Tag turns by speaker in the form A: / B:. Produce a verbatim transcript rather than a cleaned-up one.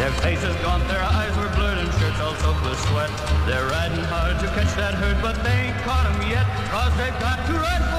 A: Their faces gaunt, their eyes were blurred, and shirts all soaked with sweat. They're riding hard to catch that herd, but they ain't caught 'em yet, 'cause they've got to run.